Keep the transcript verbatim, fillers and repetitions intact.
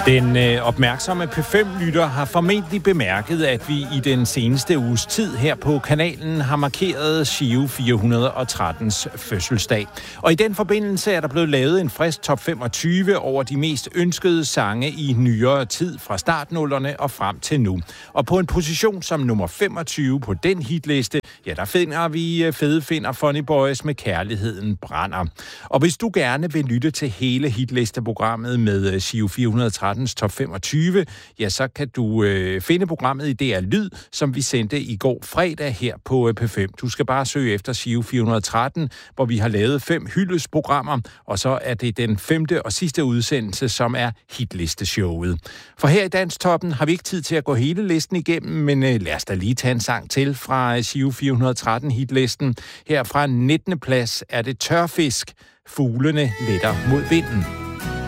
Den øh, opmærksomme P fem-lytter har formentlig bemærket, at vi i den seneste uges tid her på kanalen har markeret Giro fire hundrede og trettens fødselsdag. Og i den forbindelse er der blevet lavet en frisk top femogtyve over de mest ønskede sange i nyere tid fra startnullerne og frem til nu. Og på en position som nummer femogtyve på den hitliste, ja, der finder vi fede finder Funny Boys med Kærligheden brænder. Og hvis du gerne vil lytte til hele hitlisteprogrammet med Giro fire hundrede og tretten top femogtyve, ja, så kan du øh, finde programmet i D R Lyd, som vi sendte i går fredag her på P fem. Du skal bare søge efter Giro fire hundrede og tretten, hvor vi har lavet fem hyldesprogrammer, og så er det den femte og sidste udsendelse, som er hitlisteshowet. For her i Danstoppen har vi ikke tid til at gå hele listen igennem, men øh, lad os da lige tage en sang til fra Giro fire hundrede og tretten hitlisten. Her fra nittende plads er det Tørfisk, Fuglene letter mod vinden.